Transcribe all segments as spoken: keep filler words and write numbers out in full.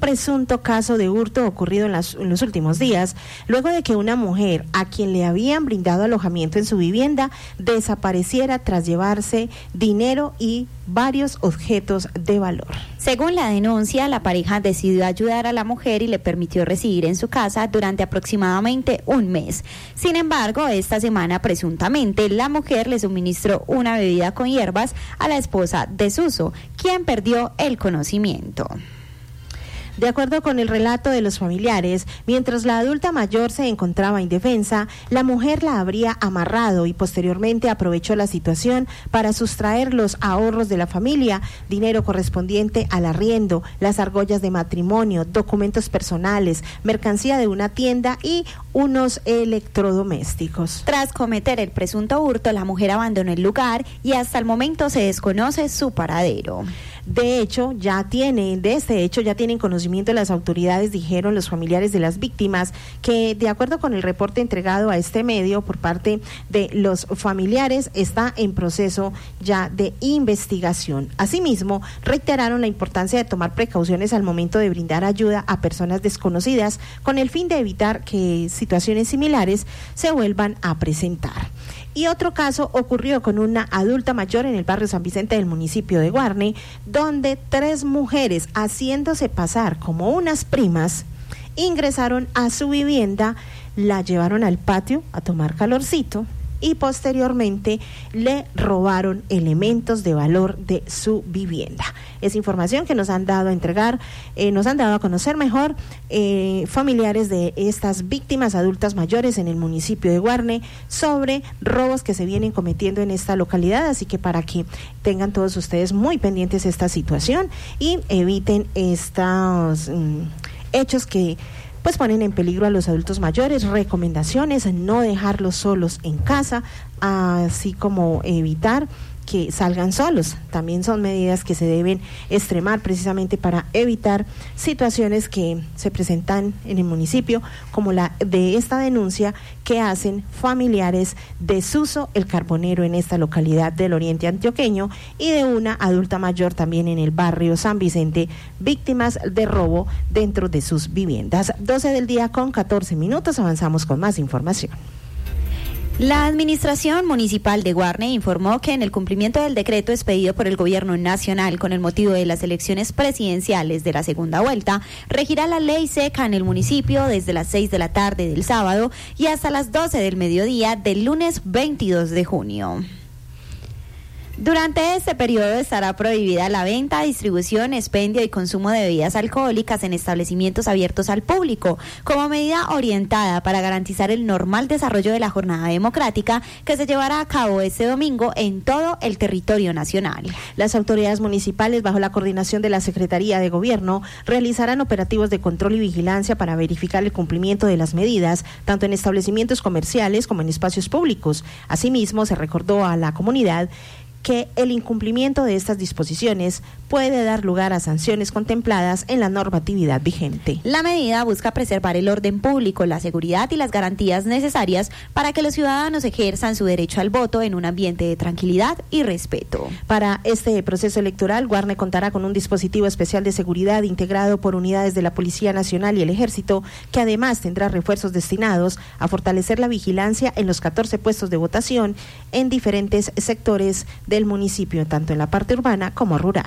presunto caso de hurto ocurrido en, las, en los últimos días, luego de que una mujer a quien le habían brindado alojamiento en su vivienda desapareciera tras llevarse dinero y varios objetos de valor. Según la denuncia, la pareja decidió ayudar a la mujer y le permitió residir en su casa durante aproximadamente un mes. Sin embargo, esta semana presuntamente la mujer le suministró una bebida con hierbas a la esposa de Suso, quien perdió el conocimiento. De acuerdo con el relato de los familiares, mientras la adulta mayor se encontraba indefensa, la mujer la habría amarrado y posteriormente aprovechó la situación para sustraer los ahorros de la familia, dinero correspondiente al arriendo, las argollas de matrimonio, documentos personales, mercancía de una tienda y unos electrodomésticos. Tras cometer el presunto hurto, la mujer abandonó el lugar y hasta el momento se desconoce su paradero. De hecho, ya tienen, de este hecho ya tienen conocimiento las autoridades, dijeron los familiares de las víctimas, que de acuerdo con el reporte entregado a este medio por parte de los familiares, está en proceso ya de investigación. Asimismo, reiteraron la importancia de tomar precauciones al momento de brindar ayuda a personas desconocidas, con el fin de evitar que situaciones similares se vuelvan a presentar. Y otro caso ocurrió con una adulta mayor en el barrio San Vicente del municipio de Guarne, donde tres mujeres, haciéndose pasar como unas primas, ingresaron a su vivienda, la llevaron al patio a tomar calorcito y posteriormente le robaron elementos de valor de su vivienda. Es información que nos han dado a entregar, eh, nos han dado a conocer mejor eh, familiares de estas víctimas adultas mayores en el municipio de Guarne sobre robos que se vienen cometiendo en esta localidad, así que para que tengan todos ustedes muy pendientes esta situación y eviten estos mm, hechos que pues ponen en peligro a los adultos mayores. Recomendaciones: no dejarlos solos en casa, así como evitar que salgan solos. También son medidas que se deben extremar precisamente para evitar situaciones que se presentan en el municipio, como la de esta denuncia que hacen familiares de Suso el Carbonero en esta localidad del oriente antioqueño y de una adulta mayor también en el barrio San Vicente, víctimas de robo dentro de sus viviendas. doce del día con catorce minutos, avanzamos con más información. La Administración Municipal de Guarne informó que en el cumplimiento del decreto expedido por el Gobierno Nacional con el motivo de las elecciones presidenciales de la segunda vuelta, regirá la ley seca en el municipio desde las seis de la tarde del sábado y hasta las doce del mediodía del lunes veintidós de junio. Durante este periodo estará prohibida la venta, distribución, expendio y consumo de bebidas alcohólicas en establecimientos abiertos al público, como medida orientada para garantizar el normal desarrollo de la jornada democrática que se llevará a cabo este domingo en todo el territorio nacional. Las autoridades municipales, bajo la coordinación de la Secretaría de Gobierno, realizarán operativos de control y vigilancia para verificar el cumplimiento de las medidas, tanto en establecimientos comerciales como en espacios públicos. Asimismo, se recordó a la comunidad que el incumplimiento de estas disposiciones puede dar lugar a sanciones contempladas en la normatividad vigente. La medida busca preservar el orden público, la seguridad y las garantías necesarias para que los ciudadanos ejerzan su derecho al voto en un ambiente de tranquilidad y respeto. Para este proceso electoral, Guarne contará con un dispositivo especial de seguridad integrado por unidades de la Policía Nacional y el Ejército, que además tendrá refuerzos destinados a fortalecer la vigilancia en los catorce puestos de votación en diferentes sectores del municipio, tanto en la parte urbana como rural.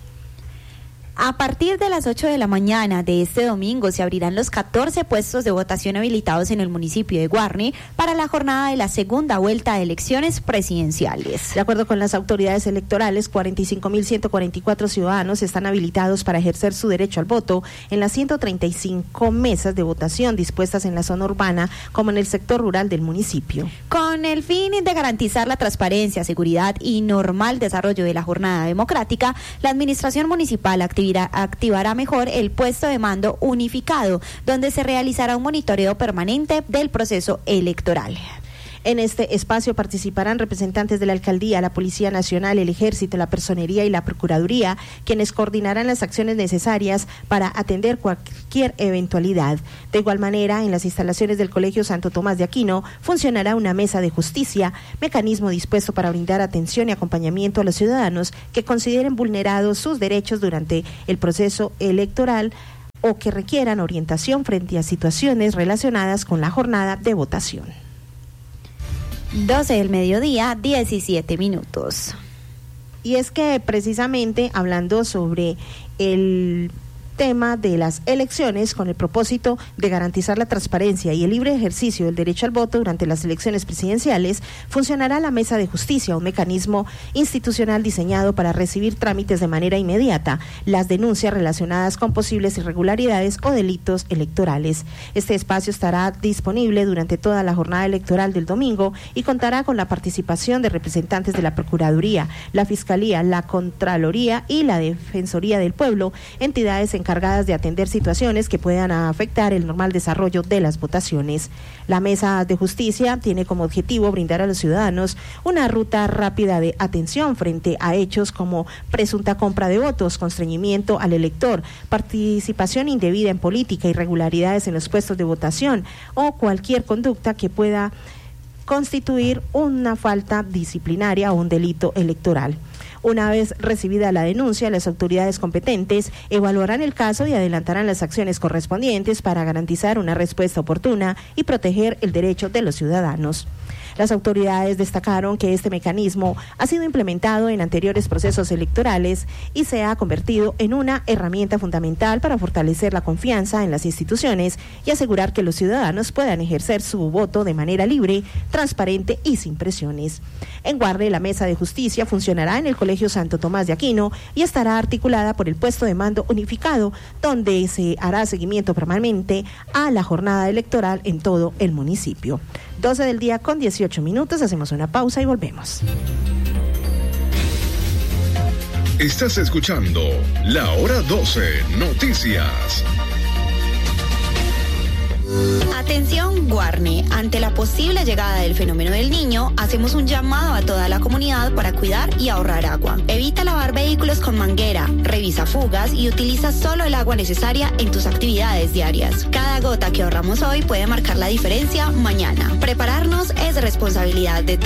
A partir de las ocho de la mañana de este domingo se abrirán los catorce puestos de votación habilitados en el municipio de Guarne para la jornada de la segunda vuelta de elecciones presidenciales. De acuerdo con las autoridades electorales, cuarenta y cinco mil ciento cuarenta y cuatro ciudadanos están habilitados para ejercer su derecho al voto en las ciento treinta y cinco mesas de votación dispuestas en la zona urbana como en el sector rural del municipio. Con el fin de garantizar la transparencia, seguridad y normal desarrollo de la jornada democrática, la Administración Municipal activará activará mejor el puesto de mando unificado, donde se realizará un monitoreo permanente del proceso electoral. En este espacio participarán representantes de la Alcaldía, la Policía Nacional, el Ejército, la Personería y la Procuraduría, quienes coordinarán las acciones necesarias para atender cualquier eventualidad. De igual manera, en las instalaciones del Colegio Santo Tomás de Aquino funcionará una mesa de justicia, mecanismo dispuesto para brindar atención y acompañamiento a los ciudadanos que consideren vulnerados sus derechos durante el proceso electoral, o que requieran orientación frente a situaciones relacionadas con la jornada de votación. doce del mediodía, diecisiete minutos. Y es que precisamente hablando sobre el tema de las elecciones con el propósito de garantizar la transparencia y el libre ejercicio del derecho al voto durante las elecciones presidenciales, funcionará la Mesa de Justicia, un mecanismo institucional diseñado para recibir trámites de manera inmediata las denuncias relacionadas con posibles irregularidades o delitos electorales. Este espacio estará disponible durante toda la jornada electoral del domingo y contará con la participación de representantes de la Procuraduría, la Fiscalía, la Contraloría y la Defensoría del Pueblo, entidades en encargadas de atender situaciones que puedan afectar el normal desarrollo de las votaciones. La Mesa de Justicia tiene como objetivo brindar a los ciudadanos una ruta rápida de atención frente a hechos como presunta compra de votos, constreñimiento al elector, participación indebida en política, irregularidades en los puestos de votación o cualquier conducta que pueda constituir una falta disciplinaria o un delito electoral. Una vez recibida la denuncia, las autoridades competentes evaluarán el caso y adelantarán las acciones correspondientes para garantizar una respuesta oportuna y proteger el derecho de los ciudadanos. Las autoridades destacaron que este mecanismo ha sido implementado en anteriores procesos electorales y se ha convertido en una herramienta fundamental para fortalecer la confianza en las instituciones y asegurar que los ciudadanos puedan ejercer su voto de manera libre, transparente y sin presiones. En Guarne, la Mesa de Justicia funcionará en el Colegio Santo Tomás de Aquino y estará articulada por el puesto de mando unificado, donde se hará seguimiento permanente a la jornada electoral en todo el municipio. doce del día con dieciocho minutos, hacemos una pausa y volvemos. Estás escuchando La Hora doce Noticias. Atención, Guarne. Ante la posible llegada del fenómeno del Niño, hacemos un llamado a toda la comunidad para cuidar y ahorrar agua. Evita lavar vehículos con manguera, revisa fugas y utiliza solo el agua necesaria en tus actividades diarias. Cada gota que ahorramos hoy puede marcar la diferencia mañana. Prepararnos es responsabilidad de todos.